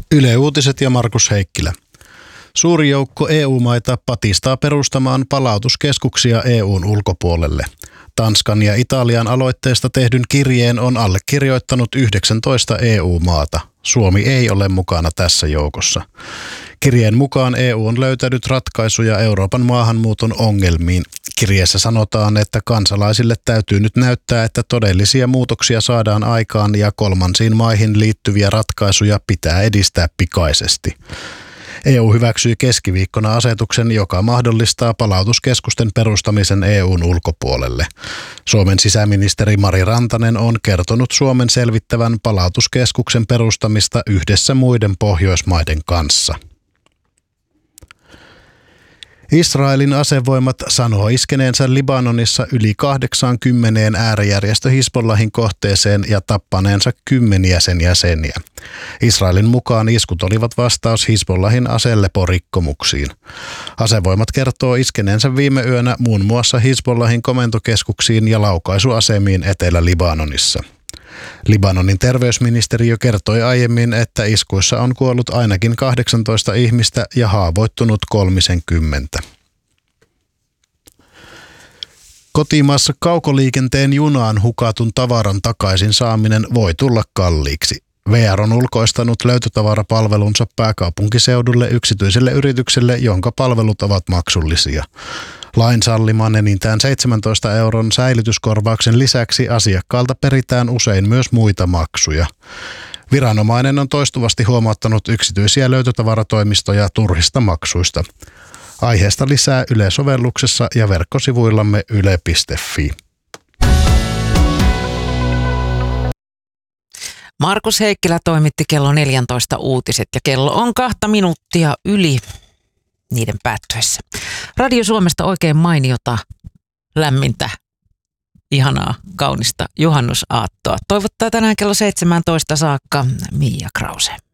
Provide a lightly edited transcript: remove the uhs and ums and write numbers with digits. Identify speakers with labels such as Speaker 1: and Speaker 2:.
Speaker 1: Yle Uutiset ja Markus Heikkilä. Suuri joukko EU-maita patistaa perustamaan palautuskeskuksia EUn ulkopuolelle. Tanskan ja Italian aloitteesta tehdyn kirjeen on allekirjoittanut 19 EU-maata. Suomi ei ole mukana tässä joukossa. Kirjeen mukaan EU on löytänyt ratkaisuja Euroopan maahanmuuton ongelmiin. Kirjeessä sanotaan, että kansalaisille täytyy nyt näyttää, että todellisia muutoksia saadaan aikaan ja kolmansiin maihin liittyviä ratkaisuja pitää edistää pikaisesti. EU hyväksyi keskiviikkona asetuksen, joka mahdollistaa palautuskeskusten perustamisen EUn ulkopuolelle. Suomen sisäministeri Mari Rantanen on kertonut Suomen selvittävän palautuskeskuksen perustamista yhdessä muiden Pohjoismaiden kanssa. Israelin asevoimat sanoo iskeneensä Libanonissa yli 80 äärijärjestö Hizbollahin kohteeseen ja tappaneensa 10 sen jäseniä. Israelin mukaan iskut olivat vastaus Hizbollahin aseleporikkomuksiin. Asevoimat kertoo iskeneensä viime yönä muun muassa Hizbollahin komentokeskuksiin ja laukaisuasemiin Etelä-Libanonissa. Libanonin terveysministeriö kertoi aiemmin, että iskuissa on kuollut ainakin 18 ihmistä ja haavoittunut 30. Kotimaassa kaukoliikenteen junaan hukatun tavaran takaisin saaminen voi tulla kalliiksi. VR on ulkoistanut löytötavarapalvelunsa pääkaupunkiseudulle yksityiselle yritykselle, jonka palvelut ovat maksullisia. Lain salliman enintään 17 euron säilytyskorvauksen lisäksi asiakkaalta peritään usein myös muita maksuja. Viranomainen on toistuvasti huomauttanut yksityisiä löytötavaratoimistoja turhista maksuista. Aiheesta lisää Yle-sovelluksessa ja verkkosivuillamme yle.fi.
Speaker 2: Markus Heikkilä toimitti kello 14 uutiset ja kello on 2 minuuttia yli niiden päättyessä. Radio Suomesta oikein mainiota, lämmintä, ihanaa, kaunista juhannusaattoa. Toivottaa tänään kello 17 saakka Mia Krause.